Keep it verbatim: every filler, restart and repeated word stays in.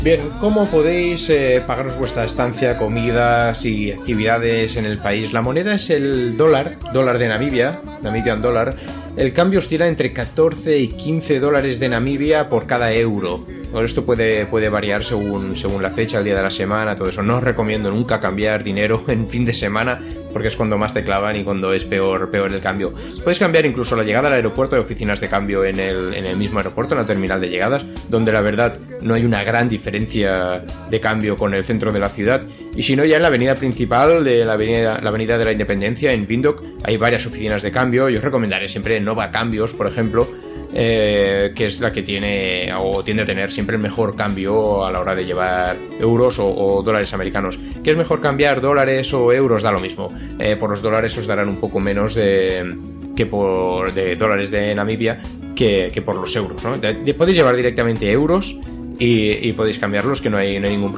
Bien, ¿cómo podéis eh, pagaros vuestra estancia, comidas y actividades en el país? La moneda es el dólar, dólar de Namibia, Namibian Dollar. El cambio oscila entre catorce y quince dólares de Namibia por cada euro. Bueno, esto puede, puede variar según, según la fecha, el día de la semana, todo eso. No os recomiendo nunca cambiar dinero en fin de semana, porque es cuando más te clavan y cuando es peor, peor el cambio. Puedes cambiar incluso la llegada al aeropuerto, hay oficinas de cambio en el, en el mismo aeropuerto, en la terminal de llegadas, donde la verdad no hay una gran diferencia de cambio con el centro de la ciudad. Y si no, ya en la avenida principal de la avenida, la avenida de la Independencia, en Windhoek, hay varias oficinas de cambio. Yo os recomendaré siempre Nova Cambios, por ejemplo, eh, que es la que tiene o tiende a tener siempre el mejor cambio a la hora de llevar euros o, o dólares americanos. ¿Qué es mejor cambiar, dólares o euros? Da lo mismo. Eh, por los dólares os darán un poco menos de, que por de dólares de Namibia que, que por los euros, ¿no? De, de, podéis llevar directamente euros y, y podéis cambiarlos, que no hay, no hay ningún problema.